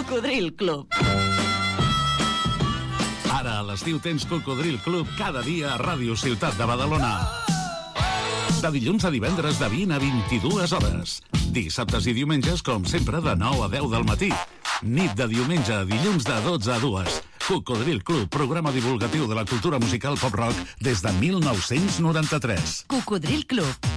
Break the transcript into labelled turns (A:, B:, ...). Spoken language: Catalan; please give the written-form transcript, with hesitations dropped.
A: Cocodril Club.
B: Ara a l'estiu tens Cocodril Club cada dia a Ràdio Ciutat de Badalona. De dilluns a divendres de 20 a 22 hores. Dissabtes i diumenges, com sempre, de 9 a 10 del matí. Nit de diumenge a dilluns de 12 a 2. Cocodril Club, programa divulgatiu de la cultura musical pop-rock des de 1993.
A: Cocodril Club.